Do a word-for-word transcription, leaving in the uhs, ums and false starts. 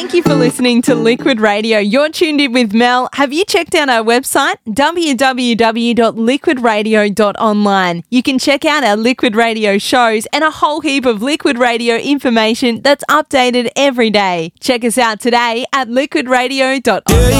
Thank you for listening to Liquid Radio. You're tuned in with Mel. Have you checked out our website? w w w dot liquid radio dot online. You can check out our Liquid Radio shows and a whole heap of Liquid Radio information that's updated every day. Check us out today at liquid radio dot online.